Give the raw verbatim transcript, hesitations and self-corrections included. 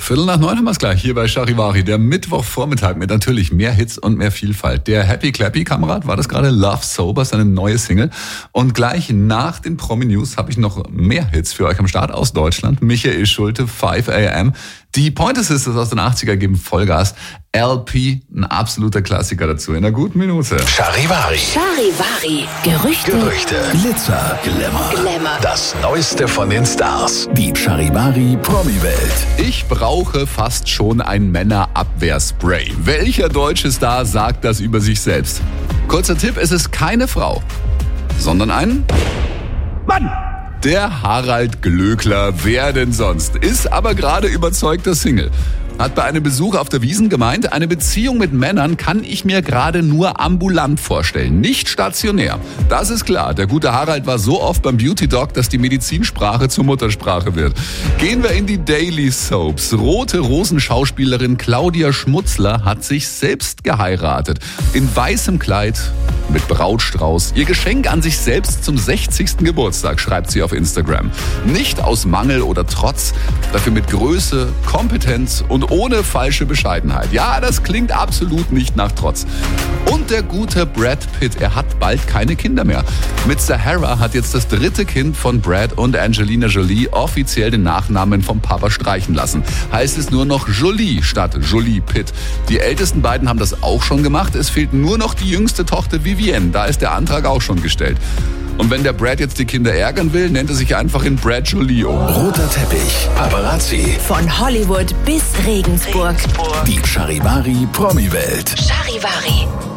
Viertel nach neun haben wir es gleich hier bei Charivari. Der Mittwochvormittag mit natürlich mehr Hits und mehr Vielfalt. Der Happy Clappy Kamerad war das gerade, Love Sober, seine neue Single. Und gleich nach den Promi-News habe ich noch mehr Hits für euch am Start aus Deutschland. Michael Schulte, five a m. Die Pointer Sisters aus den achtziger geben Vollgas. L P, ein absoluter Klassiker dazu in einer guten Minute. Charivari. Charivari. Gerüchte. Gerüchte. Glitzer. Glamour. Glamour. Das Neueste von den Stars. Die Charivari Promi-Welt. Ich brauche fast schon ein Männerabwehrspray. Welcher deutsche Star sagt das über sich selbst? Kurzer Tipp, es ist keine Frau, sondern ein Mann. Der Harald Glöckler, wer denn sonst? Ist aber gerade überzeugter Single. Hat bei einem Besuch auf der Wiesn gemeint, eine Beziehung mit Männern kann ich mir gerade nur ambulant vorstellen, nicht stationär. Das ist klar, der gute Harald war so oft beim Beauty Doc, dass die Medizinsprache zur Muttersprache wird. Gehen wir in die Daily Soaps. Rote Rosen-Schauspielerin Claudia Schmutzler hat sich selbst geheiratet. In weißem Kleid mit Brautstrauß. Ihr Geschenk an sich selbst zum sechzigsten Geburtstag, schreibt sie auf Instagram. Nicht aus Mangel oder Trotz, dafür mit Größe, Kompetenz und ohne falsche Bescheidenheit. Ja, das klingt absolut nicht nach Trotz. Und der gute Brad Pitt, er hat bald keine Kinder mehr. Mit Sahara hat jetzt das dritte Kind von Brad und Angelina Jolie offiziell den Nachnamen vom Papa streichen lassen. Heißt es nur noch Jolie statt Jolie Pitt. Die ältesten beiden haben das auch schon gemacht. Es fehlt nur noch die jüngste Tochter Vivienne. Da ist der Antrag auch schon gestellt. Und wenn der Brad jetzt die Kinder ärgern will, nennt er sich einfach in Brad Jolie um. Roter Teppich. Paparazzi. Von Hollywood bis Regensburg. Die Charivari Promi-Welt. Charivari.